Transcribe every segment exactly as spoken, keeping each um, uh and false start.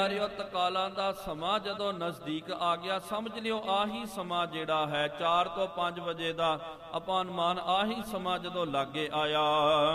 ਕਾਲਾਂ ਦਾ ਸਮਾਂ ਜਦੋਂ ਨਜ਼ਦੀਕ ਆ ਗਿਆ, ਸਮਝ ਲਿਓ ਆਹੀ ਸਮਾਂ ਜਿਹੜਾ ਹੈ ਚਾਰ ਤੋਂ ਪੰਜ ਵਜੇ ਦਾ ਆਪਾਂ ਅਨੁਮਾਨ, ਆਹੀ ਸਮਾਂ ਜਦੋਂ ਲਾਗੇ ਆਇਆ।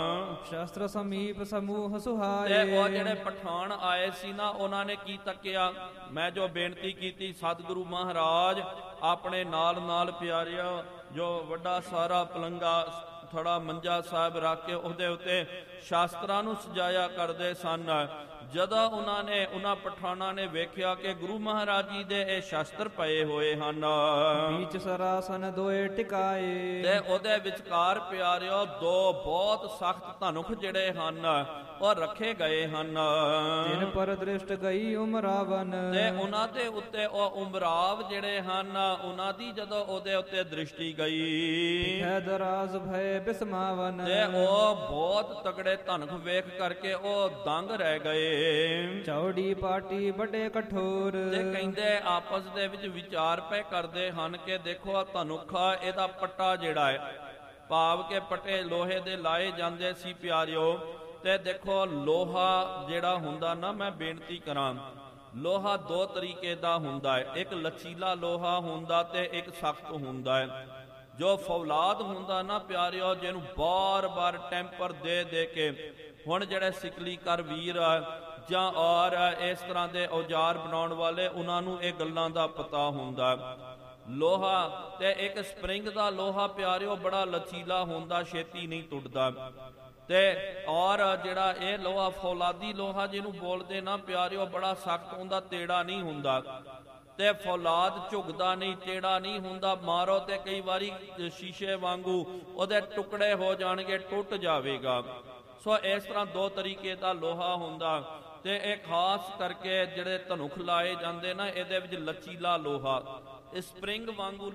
ਸ਼ਸਤਰ ਸਮੀਪ ਸਮੂਹ ਸੁਹਾਏ। ਤੇ ਉਹ ਜਿਹੜੇ ਪਠਾਨ ਆਏ ਸੀ ਨਾ, ਉਹਨਾਂ ਨੇ ਕੀ ਤੱਕਿਆ? ਮੈਂ ਜੋ ਬੇਨਤੀ ਕੀਤੀ ਸਤਿਗੁਰੂ ਮਹਾਰਾਜ ਆਪਣੇ ਨਾਲ ਨਾਲ ਪਿਆਰਿਆ ਜੋ ਵੱਡਾ ਸਾਰਾ ਪਲੰਗਾ ਥੋੜਾ ਮੰਜਾ ਸਾਹਿਬ ਰੱਖ ਕੇ ਉਹਦੇ ਉੱਤੇ ਸ਼ਾਸਤਰਾਂ ਨੂੰ ਸਜਾਇਆ ਕਰਦੇ ਸਨ। ਜਦੋਂ ਉਹਨਾਂ ਨੇ ਉਹਨਾਂ ਪਠਾਨਾਂ ਨੇ ਵੇਖਿਆ ਕਿ ਗੁਰੂ ਮਹਾਰਾਜ ਜੀ ਦੇ ਇਹ ਸ਼ਸਤਰ ਪਏ ਹੋਏ ਹਨ, ਵਿੱਚ ਸਰਾਸਨ ਦੋਏ ਟਿਕਾਏ, ਤੇ ਉਹਦੇ ਵਿਚਕਾਰ ਪਿਆਰਿਓ ਦੋ ਬਹੁਤ ਸਖਤ ਧਨੁਖ ਜਿਹੜੇ ਹਨ ਉਹ ਰੱਖੇ ਗਏ ਹਨ। ਤਿਨ ਪਰ ਦ੍ਰਿਸ਼ਟ ਗਈ ਉਮਰਾਵਨ, ਤੇ ਉਹਨਾਂ ਦੇ ਉੱਤੇ ਉਹ ਉਮਰਾਵ ਜਿਹੜੇ ਹਨ ਉਹਨਾਂ ਦੀ ਜਦੋਂ ਉਹਦੇ ਉੱਤੇ ਦ੍ਰਿਸ਼ਟੀ ਗਈ, ਹੈ ਦਰਾਜ਼ ਭੈ ਬਿਸਮਾਵਨ, ਤੇ ਉਹ ਬਹੁਤ ਤਗੜੇ ਧਨੁਖ ਵੇਖ ਕਰਕੇ ਉਹ ਦੰਗ ਰਹਿ ਗਏ। ਚੌੜੀ ਪਾਟੀ ਵੱਡੇ ਕਠੋਰ, ਤੇ ਕਹਿੰਦੇ ਆਪਸ ਦੇ ਵਿੱਚ ਵਿਚਾਰ ਪੈ ਕਰਦੇ ਹਨ ਕਿ ਦੇਖੋ ਧਨੁਖਾ ਇਹਦਾ ਪੱਟਾ ਜਿਹੜਾ ਹੈ, ਭਾਵ ਕੇ ਪੱਟੇ ਲੋਹੇ ਦੇ ਲਾਏ ਜਾਂਦੇ ਸੀ ਪਿਆਰਿਓ। ਤੇ ਦੇਖੋ ਲੋਹਾ ਜਿਹੜਾ ਹੁੰਦਾ ਨਾ, ਮੈਂ ਬੇਨਤੀ ਕਰਾਂ, ਲੋਹਾ ਦੋ ਤਰੀਕੇ ਦਾ ਹੁੰਦਾ ਹੈ, ਇੱਕ ਲਚੀਲਾ ਲੋਹਾ ਹੁੰਦਾ ਤੇ ਇੱਕ ਸਖਤ ਹੁੰਦਾ ਹੈ। ਜੋ ਫੌਲਾਦ ਹੁੰਦਾ ਨਾ ਪਿਆਰਿਓ, ਜਿਹਨੂੰ ਬਾਰ-ਬਾਰ ਟੈਂਪਰ ਦੇ ਦੇ ਕੇ, ਹੁਣ ਜਿਹੜੇ ਸਿਕਲੀ ਕਰ ਵੀਰ ਜਾਂ ਔਰ ਇਸ ਤਰ੍ਹਾਂ ਦੇ ਔਜ਼ਾਰ ਬਣਾਉਣ ਵਾਲੇ, ਉਹਨਾਂ ਨੂੰ ਇਹ ਗੱਲਾਂ ਦਾ ਪਤਾ ਹੁੰਦਾ। ਲੋਹਾ ਤੇ ਇੱਕ ਸਪਰਿੰਗ ਦਾ ਲੋਹਾ ਪਿਆਰਿਓ ਬੜਾ ਲਚੀਲਾ ਹੁੰਦਾ, ਛੇਤੀ ਨਹੀਂ ਟੁੱਟਦਾ। ਤੇ ਔਰ ਜਿਹੜਾ ਇਹ ਲੋਹਾ ਫੌਲਾਦੀ ਲੋਹਾ ਜਿਹਨੂੰ ਬੋਲਦੇ ਨਾ ਪਿਆਰਿਓ, ਬੜਾ ਸਖਤ ਹੁੰਦਾ, ਤੇੜਾ ਨਹੀਂ ਹੁੰਦਾ। ਤੇ ਫੌਲਾਦ ਝੁਕਦਾ ਨਹੀਂ, ਟੇੜਾ ਨਹੀਂ ਹੁੰਦਾ, ਮਾਰੋ ਤੇ ਕਈ ਵਾਰੀ ਸ਼ੀਸ਼ੇ ਵਾਂਗੂ ਉਹਦੇ ਟੁਕੜੇ ਹੋ ਜਾਣਗੇ, ਟੁੱਟ ਜਾਵੇਗਾ। ਸੋ ਇਸ ਤਰ੍ਹਾਂ ਦੋ ਤਰੀਕੇ ਦਾ ਲੋਹਾ ਹੁੰਦਾ। ਤੇ ਇਹ ਖਾਸ ਕਰਕੇ ਜਿਹੜੇ ਧਨੁਖ ਲਾਏ ਜਾਂਦੇ ਨਾ, ਇਹਦੇ ਵਿੱਚ ਲਚੀਲਾ ਲੋਹਾ, ਸਪਰਿੰਗ ਵਾਂਗੂ